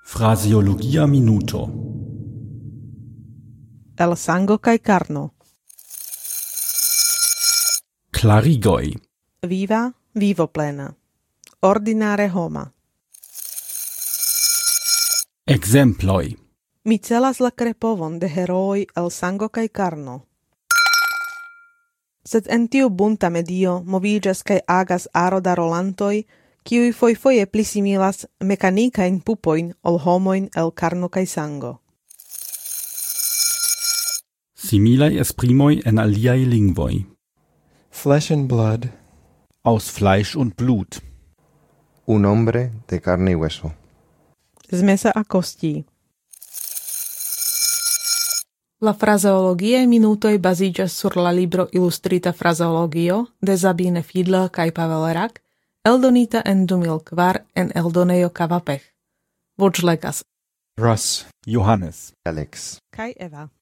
Fraseologia minuto. El sango kaj carno. Klarigoj. Viva, vivo plena. Ordinare homa. Ekzemploj. Mi celas la krepovon de herooj el sango kaj carno. Sed en tiu bunta medio moviĝas kaj agas aro da rolantoj, kiuj fojfoje pli similas mekanikajn pupojn ol homojn el carno kaj sango. Similaj esprimoj en aliaj lingvoj. Flesh and blood. Aus Fleisch und Blut. Un hombre de carne y hueso. Z mesa a kostí. La frazeologiae minutoj baziĝas sur la libro Ilustrita frazeologio de Sabine Fiedler kaj Pavel Rak, eldonita en 2004 en eldonejo Kavapech. Voĉlegas Russ, Johannes. Alex. kaj Eva.